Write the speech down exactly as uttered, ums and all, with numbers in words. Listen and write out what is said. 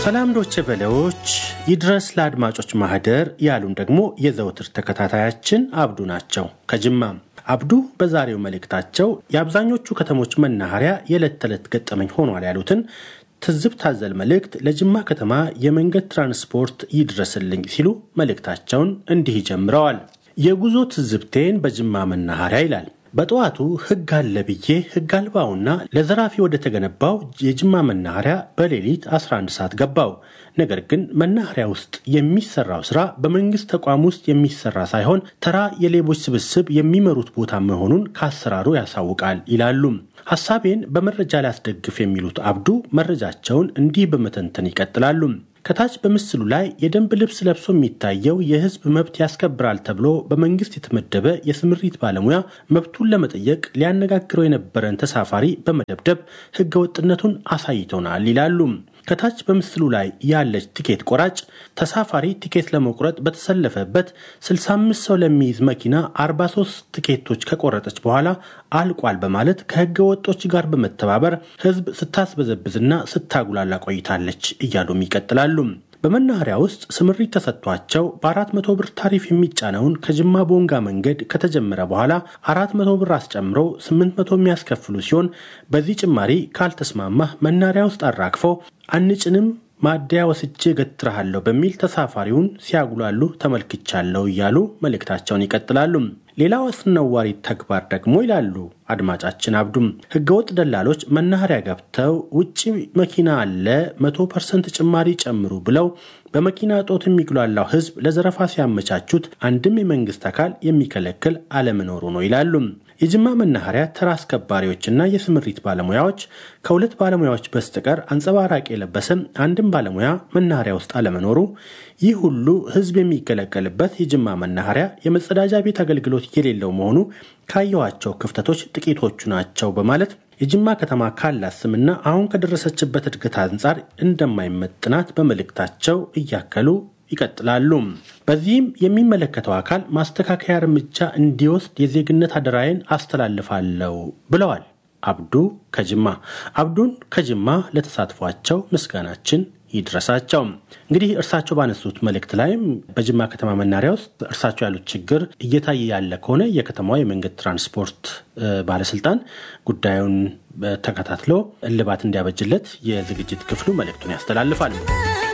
ሰላም ዶቼ ቬለዎች ይድረስ ለአድማጮች ማህደር ያሉን ደግሞ የዘውትር ተከታታያችን አብዱ ናቸው ከጅማ። አብዱ በዛሬው መልእክታቸው የአብዛኞቹ ከተሞች መናኸሪያ የዕለት ተዕለት ገጠመኝ ሆኗል ያሉትን ትዝብት አዘል መልእክት ለጅማ ከተማ የመንገድ ትራንስፖርት ይድረስልኝ ሲሉ መልእክታቸውን እንዲህ ጀምረዋል። የጉዞ ትዝብቴን በጅማ መናኸሪያ ይላል። በጠዋቱ ህግ አለ ብዬ ህግ አልባውና ለዘራፊ ወደ ተገነባው የጅማ መናኸሪያ በሌሊት አስራ አንድ ሰዓት ገባው። ነገር ግን መናኸሪያ ውስጥ የሚሰራው ስራ በመንግስት ተቋም ውስጥ የሚሰራ ሳይሆን ተራ የሌቦች ስብስብ የሚመሩት ቦታ መሆኑን ካሰራሩ ያሳውቃል ይላሉ። ሐሳቤን በመረጃ ላይ አስደግፍ የሚሉት አብዱ መረጃቸውን እንዲህ በመተንተን ይቀጥላሉ። ከታች በምስሉ ላይ የደንብ ልብስ ለብሶ የሚታየው የህዝብ መብት ያስከብራል ተብሎ በመንግስት የተመደበ የስምሪት ባለሙያ መብቱን ለመጠየቅ ሊያነጋግረው የነበረን ተሳፋሪ በመደብደብ ህገወጥነቱን አሳይቶናል ይላሉ። ከታች በምስሉ ላይ ያለች ቲኬት ቆራጭ ተሳፋሪ ቲኬት ለመቁረጥ በተሰለፈበት ስልሳ አምስት ሰው ለሚይዝ መኪና አርባ ሶስት ቲኬቶች ከቆረጠች በኋላ አልቋል በማለት ከህገወጦች ጋር በመተባበር ህዝብ ስታስበዘብዝና ስታጉላላ ቆይታለች እያሉም ይቀጥላሉ። በመናኸሪያ ውስጥ ስምሪት ተሰጥቷቸው በአራት መቶ ብር ታሪፍ የሚጫነውን ከጅማ ቦንጋ መንገድ ከተጀመረ በኋላ አራት መቶ ብር አስጨምሮ ስምንት መቶ የሚያስከፍሉ ሲሆን በዚህ ጭማሪ ካልተስማማህ መናኸሪያ ውስጥ አራግፈው አንጭንም ማደያ ወስጄ ገትራለሁ በሚል ተሳፋሪውን ሲያጉላሉ ተመልክቻለሁ እያሉ መልእክታቸውን ይቀጥላሉ። ሌላው አስነዋሪ ተግባር ደግሞ ይላሉ አድማጫችን አብዱም ህገወጥ ደላሎች መናኸሪያ ገብተው ውጪ መኪና አለ መቶ ፐርሰንት ጭማሪ ጨምሩ ብለው በመኪና ጦት የሚግሏላው ህዝብ ለዘረፋ ሲያመቻቹት አንድም የመንግስት አካል የሚከለክል አለመኖሩ ነው ይላሉ። የጅማ መናኸሪያ ተራ አስከባሪዎችና የስምሪት ባለሙያዎች ከሁለት ባለሙያዎች በስተቀር አንጸባራቂ የለበሰ አንድም ባለሙያ መናኸሪያ ውስጥ አለመኖሩ ይህ ሁሉ ህዝብ የሚከለከልበት የጅማ መናኸሪያ የመጸዳጃ ቤት አገልግሎት የሌለው መሆኑ ካየዋቸው ክፍተቶች ጥቂቶቹ ናቸው በማለት የጅማ ከተማ ካላት ስምና አሁን ከደረሰችበት እድገት አንፃር እንደማይመጥናት በመልእክታቸው እያከሉ ይቀጥላሉ። በዚህም የሚመለከተው አካል ማስተካከያ እርምጃ እንዲወስድ የዜግነት አደራዬን አስተላልፋለሁ ብለዋል አብዱ ከጅማ። አብዱን ከጅማ ለተሳትፏቸው ምስጋናችን ይድረሳቸው። እንግዲህ እርሳቸው ባነሱት መልእክት ላይም በጅማ ከተማ መናኸሪያ ውስጥ እርሳቸው ያሉት ችግር እየታየ ያለ ከሆነ የከተማው የመንገድ ትራንስፖርት ባለስልጣን ጉዳዩን ተከታትሎ እልባት እንዲያበጅለት የዝግጅት ክፍሉ መልእክቱን ያስተላልፋል።